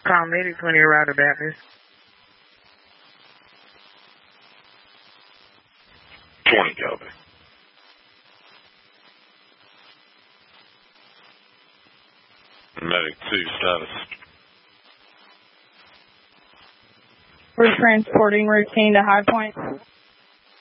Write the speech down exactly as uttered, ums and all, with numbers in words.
Call medics when you're right about this. twenty, copy. Medic two status. We're transporting routine to High Point.